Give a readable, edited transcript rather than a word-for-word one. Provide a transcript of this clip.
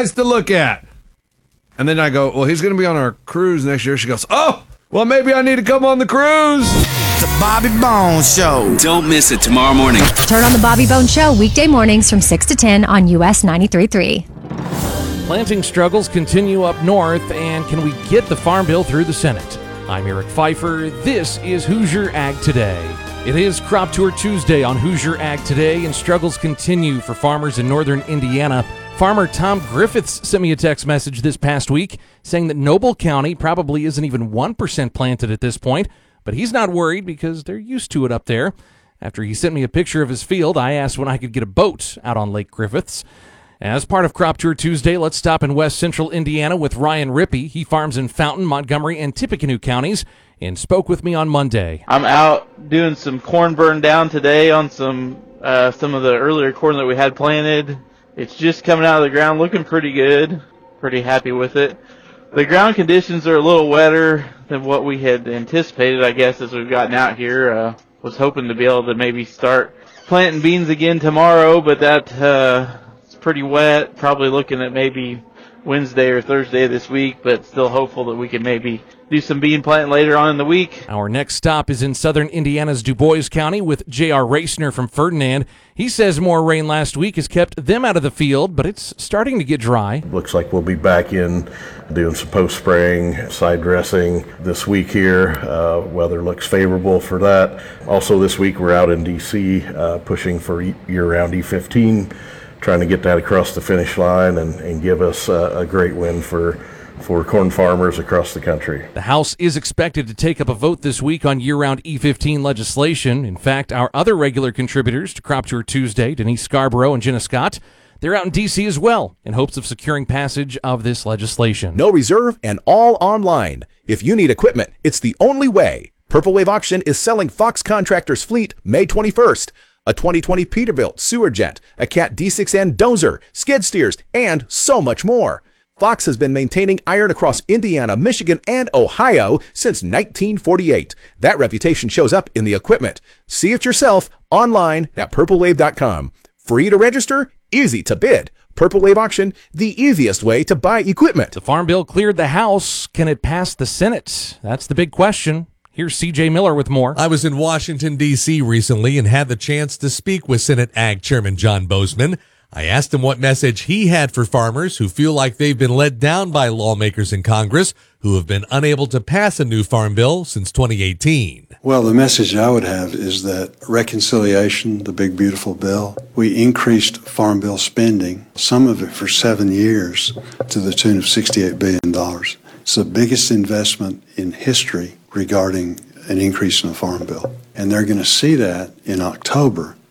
nice to look at. And then I go, well, he's going to be on our cruise next year. She goes, oh, well, maybe I need to come on the cruise. The Bobby Bones Show. Don't miss it tomorrow morning. Turn on the Bobby Bones Show weekday mornings from 6 to 10 on US 93.3. Planting struggles continue up north, and can we get the Farm Bill through the Senate? I'm Eric Pfeiffer. This is Hoosier Ag Today. It is Crop Tour Tuesday on Hoosier Ag Today, and struggles continue for farmers in northern Indiana. Farmer Tom Griffiths sent me a text message this past week saying that Noble County probably isn't even 1% planted at this point, but he's not worried because they're used to it up there. After he sent me a picture of his field, I asked when I could get a boat out on Lake Griffiths. As part of Crop Tour Tuesday, let's stop in west central Indiana with Ryan Rippey. He farms in Fountain, Montgomery, and Tippecanoe counties and spoke with me on Monday. I'm out doing some corn burn down today on some of the earlier corn that we had planted. It's just coming out of the ground, looking pretty good. Pretty happy with it. The ground conditions are a little wetter than what we had anticipated, I guess, as we've gotten out here. Was hoping to be able to maybe start planting beans again tomorrow, but that it's pretty wet. Probably looking at maybe Wednesday or Thursday this week, but still hopeful that we can maybe do some bean planting later on in the week. Our next stop is in southern Indiana's Du Bois County with J.R. Raciner from Ferdinand. He says more rain last week has kept them out of the field, but it's starting to get dry. Looks like we'll be back in doing some post-spraying, side dressing this week here. Weather looks favorable for that. Also this week we're out in D.C. Pushing for year-round E15, trying to get that across the finish line and give us a great win for corn farmers across the country. The House is expected to take up a vote this week on year-round E15 legislation. In fact, our other regular contributors to Crop Tour Tuesday, Denise Scarborough and Jenna Scott, they're out in D.C. as well in hopes of securing passage of this legislation. No reserve and all online. If you need equipment, it's the only way. Purple Wave Auction is selling Fox Contractors Fleet May 21st. A 2020 Peterbilt Sewer Jet, a Cat D6N dozer, skid steers, and so much more. Fox has been maintaining iron across Indiana, Michigan, and Ohio since 1948. That reputation shows up in the equipment. See it yourself online at purplewave.com. Free to register, easy to bid. Purple Wave Auction, the easiest way to buy equipment. The Farm Bill cleared the House. Can it pass the Senate? That's the big question. Here's C.J. Miller with more. I was in Washington, D.C. recently and had the chance to speak with Senate Ag Chairman John Bozeman. I asked him what message he had for farmers who feel like they've been let down by lawmakers in Congress who have been unable to pass a new farm bill since 2018. Well, the message I would have is that reconciliation, the big, beautiful bill, we increased farm bill spending, some of it for 7 years, to the tune of $68 billion. It's the biggest investment in history regarding an increase in the farm bill. And they're going to see that in October